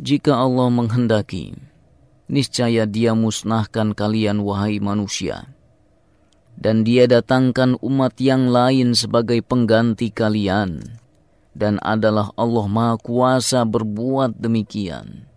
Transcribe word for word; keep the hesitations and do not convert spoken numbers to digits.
Jika Allah menghendaki, niscaya Dia musnahkan kalian wahai manusia, dan Dia datangkan umat yang lain sebagai pengganti kalian, dan adalah Allah Maha Kuasa berbuat demikian.